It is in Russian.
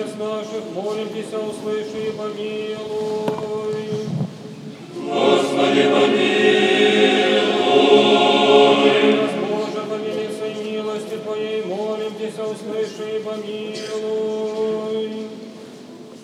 небес наших, молимся, услыши и помилуй. Господи, помилуй. Боже, по великой милости Твоей, молимся, услыши и помилуй.